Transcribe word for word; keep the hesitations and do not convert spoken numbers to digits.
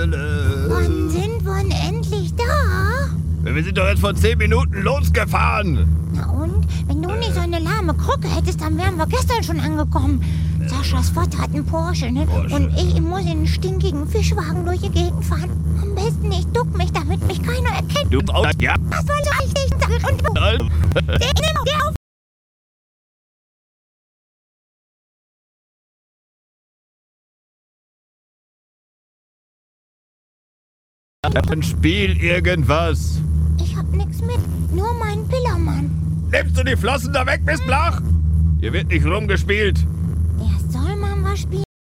Wann sind wir denn endlich da? Wir sind doch jetzt vor zehn Minuten losgefahren. Na und? Wenn du nicht so eine lahme Krücke hättest, dann wären wir gestern schon angekommen. Saschas Vater hat einen Porsche, ne? Porsche. Und ich muss in einen stinkigen Fischwagen durch die Gegend fahren. Am besten ich duck mich, damit mich keiner erkennt. Du auch, ja. Das war so richtig. Und der, der auf. Dann spiel irgendwas. Ich hab nix mit, nur meinen Pillermann. Nimmst du die Flossen da weg, Miss Blach? Hier wird nicht rumgespielt. Erst soll man was spielen.